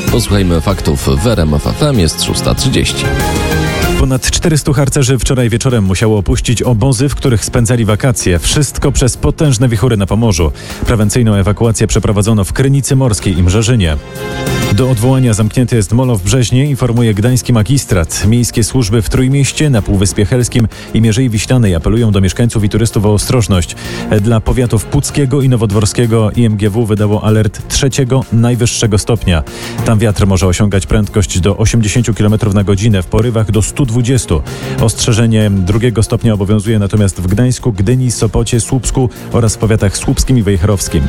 Posłuchajmy faktów w RMF FM, jest 6:30. Ponad 400 harcerzy wczoraj wieczorem musiało opuścić obozy, w których spędzali wakacje. Wszystko przez potężne wichury na Pomorzu. Prewencyjną ewakuację przeprowadzono w Krynicy Morskiej i Mrzeżynie. Do odwołania zamknięty jest molo w Brzeźnie, informuje gdański magistrat. Miejskie służby w Trójmieście, na Półwyspie Helskim i Mierzei Wiślanej apelują do mieszkańców i turystów o ostrożność. Dla powiatów puckiego i nowodworskiego IMGW wydało alert 3. najwyższego stopnia. Tam wiatr może osiągać prędkość do 80 km na godzinę, w porywach do 120. Ostrzeżenie 2. stopnia obowiązuje natomiast w Gdańsku, Gdyni, Sopocie, Słupsku oraz w powiatach słupskim i wejherowskim.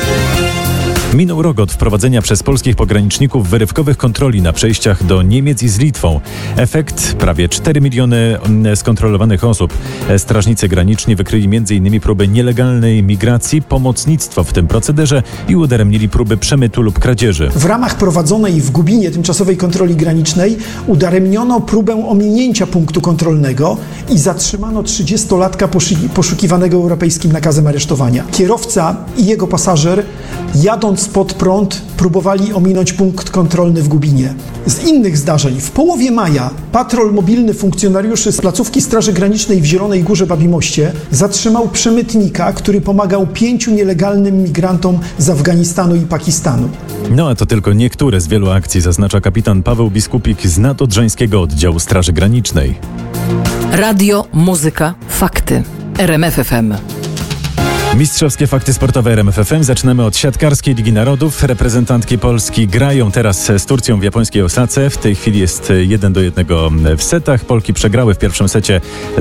Minął rok od wprowadzenia przez polskich pograniczników wyrywkowych kontroli na przejściach do Niemiec i z Litwą. Efekt: prawie 4 miliony skontrolowanych osób. Strażnicy graniczni wykryli m.in. próby nielegalnej migracji, pomocnictwo w tym procederze i udaremnili próby przemytu lub kradzieży. W ramach prowadzonej w Gubinie tymczasowej kontroli granicznej udaremniono próbę ominięcia punktu kontrolnego i zatrzymano 30-latka poszukiwanego europejskim nakazem aresztowania. Kierowca i jego pasażer, jadąc pod prąd, próbowali ominąć punkt kontrolny w Gubinie. Z innych zdarzeń: w połowie maja patrol mobilny funkcjonariuszy z placówki Straży Granicznej w Zielonej Górze Babimoście zatrzymał przemytnika, który pomagał 5 nielegalnym migrantom z Afganistanu i Pakistanu. No a to tylko niektóre z wielu akcji, zaznacza kapitan Paweł Biskupik z nadodrzańskiego oddziału Straży Granicznej. Radio, muzyka, fakty. RMF FM. Mistrzowskie fakty sportowe RMF FM. Zaczynamy od siatkarskiej Ligi Narodów. Reprezentantki Polski grają teraz z Turcją w japońskiej Osace. W tej chwili jest 1-1 w setach. Polki przegrały w pierwszym secie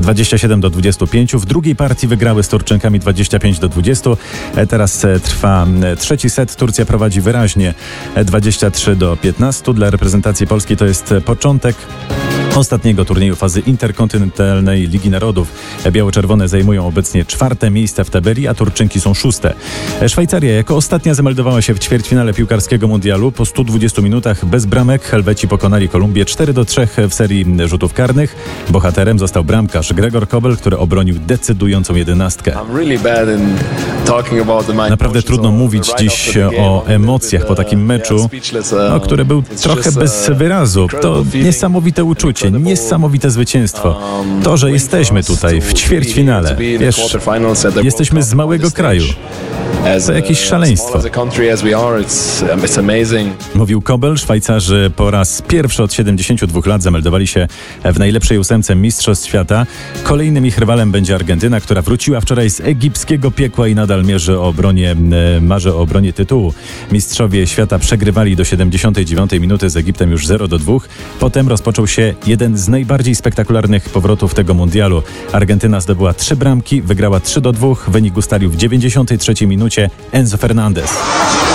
27-25. W drugiej partii wygrały z Turczynkami 25-20. Teraz trwa trzeci set. Turcja prowadzi wyraźnie 23-15. Dla reprezentacji Polski to jest początek ostatniego turnieju fazy interkontynentalnej Ligi Narodów. Biało-czerwone zajmują obecnie 4. miejsce w tabeli, a Turczynki są 6. Szwajcaria jako ostatnia zameldowała się w ćwierćfinale piłkarskiego mundialu. Po 120 minutach bez bramek Helweci pokonali Kolumbię 4-3 w serii rzutów karnych. Bohaterem został bramkarz Gregor Kobel, który obronił decydującą 11. Naprawdę trudno mówić dziś o emocjach po takim meczu, który był trochę bez wyrazu. To niesamowite uczucie. Niesamowite zwycięstwo. To, że jesteśmy tutaj w ćwierćfinale. Wiesz, jesteśmy z małego kraju. To jakieś szaleństwo. Mówił Kobel. Szwajcarzy po raz pierwszy od 72 lat zameldowali się w najlepszej 8 Mistrzostw Świata. Kolejnym ich rywalem będzie Argentyna, która wróciła wczoraj z egipskiego piekła i nadal marzy o obronie tytułu. Mistrzowie świata przegrywali do 79 minuty z Egiptem już 0-2. Potem rozpoczął się jeden z najbardziej spektakularnych powrotów tego mundialu. Argentyna zdobyła 3 bramki, wygrała 3-2. Wynik ustalił w 93 minucie Enzo Fernandez.